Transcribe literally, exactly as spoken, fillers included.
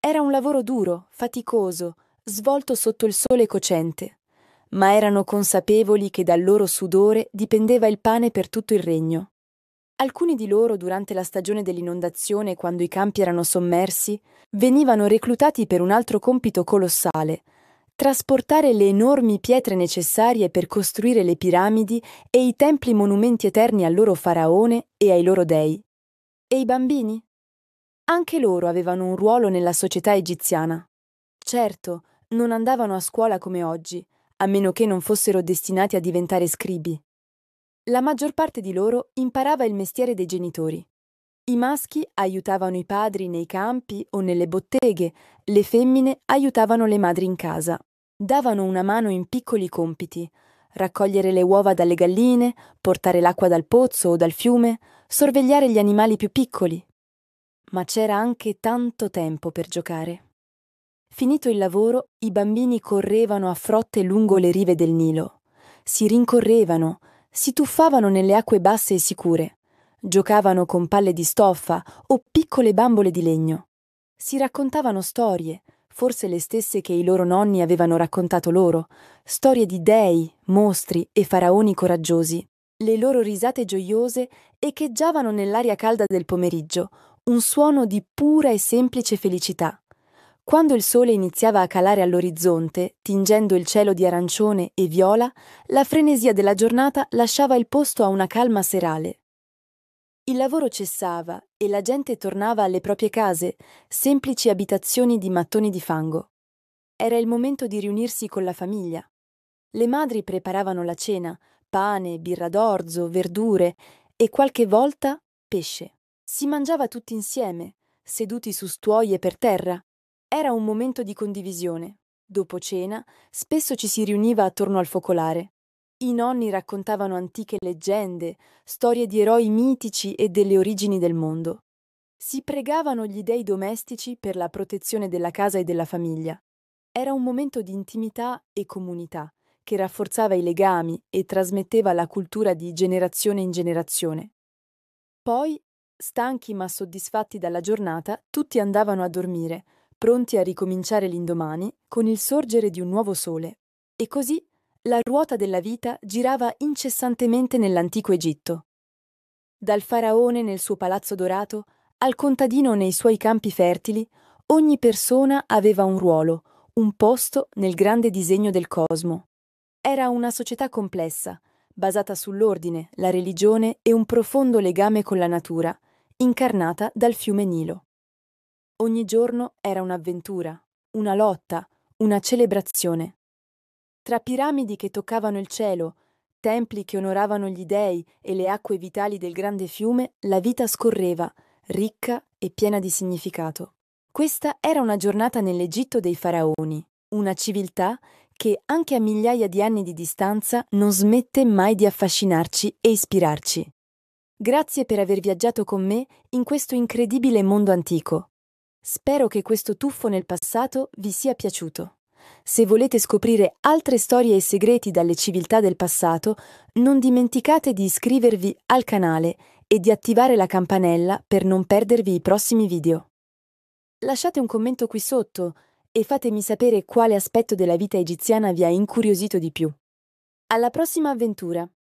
Era un lavoro duro, faticoso, svolto sotto il sole cocente, ma erano consapevoli che dal loro sudore dipendeva il pane per tutto il regno. Alcuni di loro, durante la stagione dell'inondazione, quando i campi erano sommersi, venivano reclutati per un altro compito colossale: trasportare le enormi pietre necessarie per costruire le piramidi e i templi monumenti eterni al loro faraone e ai loro dei. E i bambini? Anche loro avevano un ruolo nella società egiziana. Certo, non andavano a scuola come oggi, a meno che non fossero destinati a diventare scribi. La maggior parte di loro imparava il mestiere dei genitori. I maschi aiutavano i padri nei campi o nelle botteghe, le femmine aiutavano le madri in casa. Davano una mano in piccoli compiti: raccogliere le uova dalle galline, portare l'acqua dal pozzo o dal fiume, sorvegliare gli animali più piccoli. Ma c'era anche tanto tempo per giocare. Finito il lavoro, i bambini correvano a frotte lungo le rive del Nilo. Si rincorrevano, si tuffavano nelle acque basse e sicure, giocavano con palle di stoffa o piccole bambole di legno. Si raccontavano storie, forse le stesse che i loro nonni avevano raccontato loro, storie di dei, mostri e faraoni coraggiosi. Le loro risate gioiose echeggiavano nell'aria calda del pomeriggio, un suono di pura e semplice felicità. Quando il sole iniziava a calare all'orizzonte, tingendo il cielo di arancione e viola, la frenesia della giornata lasciava il posto a una calma serale. Il lavoro cessava e la gente tornava alle proprie case, semplici abitazioni di mattoni di fango. Era il momento di riunirsi con la famiglia. Le madri preparavano la cena: pane, birra d'orzo, verdure e qualche volta pesce. Si mangiava tutti insieme, seduti su stuoie per terra. Era un momento di condivisione. Dopo cena, spesso ci si riuniva attorno al focolare. I nonni raccontavano antiche leggende, storie di eroi mitici e delle origini del mondo. Si pregavano gli dei domestici per la protezione della casa e della famiglia. Era un momento di intimità e comunità, che rafforzava i legami e trasmetteva la cultura di generazione in generazione. Poi, stanchi ma soddisfatti dalla giornata, tutti andavano a dormire, pronti a ricominciare l'indomani con il sorgere di un nuovo sole. E così la ruota della vita girava incessantemente nell'antico Egitto. Dal faraone nel suo palazzo dorato al contadino nei suoi campi fertili, ogni persona aveva un ruolo, un posto nel grande disegno del cosmo. Era una società complessa, basata sull'ordine, la religione e un profondo legame con la natura, incarnata dal fiume Nilo. Ogni giorno era un'avventura, una lotta, una celebrazione. Tra piramidi che toccavano il cielo, templi che onoravano gli dei e le acque vitali del grande fiume, la vita scorreva, ricca e piena di significato. Questa era una giornata nell'Egitto dei faraoni, una civiltà che, anche a migliaia di anni di distanza, non smette mai di affascinarci e ispirarci. Grazie per aver viaggiato con me in questo incredibile mondo antico. Spero che questo tuffo nel passato vi sia piaciuto. Se volete scoprire altre storie e segreti dalle civiltà del passato, non dimenticate di iscrivervi al canale e di attivare la campanella per non perdervi i prossimi video. Lasciate un commento qui sotto e fatemi sapere quale aspetto della vita egiziana vi ha incuriosito di più. Alla prossima avventura!